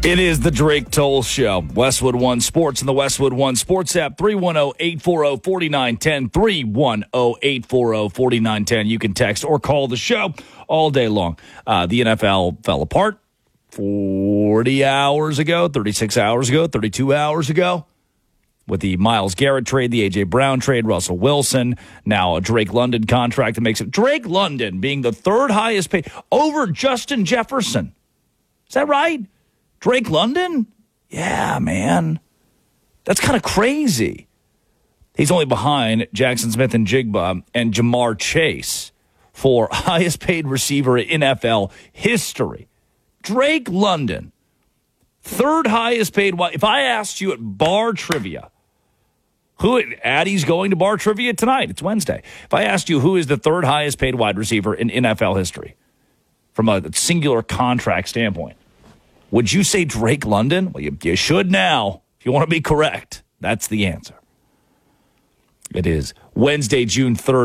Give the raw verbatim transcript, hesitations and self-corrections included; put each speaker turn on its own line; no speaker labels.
It is the Drake Toll Show. Westwood One Sports and the Westwood One Sports app. three one zero, eight four zero, four nine one zero. three one zero, eight four zero, four nine one zero. You can text or call the show all day long. Uh, the N F L fell apart forty hours ago, thirty-six hours ago, thirty-two hours ago. With the Myles Garrett trade, the A J. Brown trade, Russell Wilson, now a Drake London contract that makes it Drake London being the third highest paid over Justin Jefferson. Is that right? Drake London? Yeah, man. That's kind of crazy. He's only behind Jackson Smith and Jigba and Jamar Chase for highest paid receiver in N F L history. Drake London, third highest paid. If I asked you at bar trivia, who Addie's going to bar trivia tonight? It's Wednesday. If I asked you who is the third highest paid wide receiver in N F L history from a singular contract standpoint, would you say Drake London? Well, you, you should now. If you want to be correct, that's the answer. It is Wednesday, June third.